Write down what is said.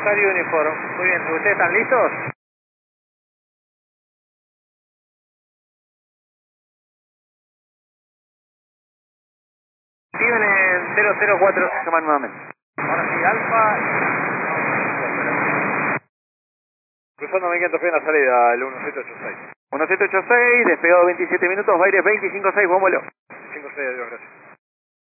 Charlie Uniform. Muy bien, ¿ustedes están listos? Steven en 004, llaman nuevamente. Ahora sí, Alfa. Cruzando 1500 pies en la salida, el 1786. 1786, despegado 27 minutos, Baires 256, buen vuelo. 56, adiós, gracias.